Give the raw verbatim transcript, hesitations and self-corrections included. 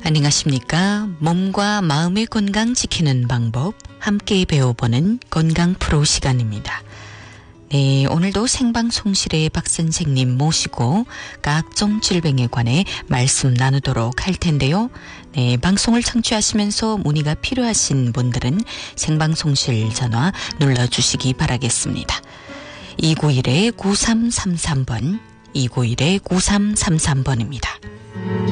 안녕하십니까. 몸과 마음의 건강 지키는 방법 함께 배워보는 건강 프로 시간입니다. 네, 오늘도 생방송실의 박 선생님 모시고 각종 질병에 관해 말씀 나누도록 할 텐데요. 네, 방송을 청취하시면서 문의가 필요하신 분들은 생방송실 전화 눌러주시기 바라겠습니다. 이구일 구삼삼삼 번, 이구일 구삼삼삼 번입니다.